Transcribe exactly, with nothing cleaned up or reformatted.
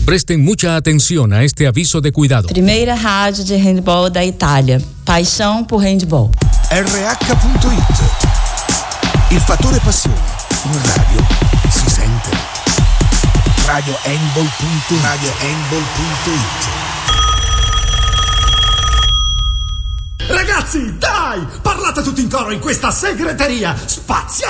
Presten mucha atención a este aviso de cuidado. Primeira rádio de handball da Itália. Paixão por handball. R H punto it. Il fattore passione in radio si sente. Radio handball punto it. Radio handball punto it. Ragazzi, dai! Parlate tutti in coro in questa segreteria spaziale!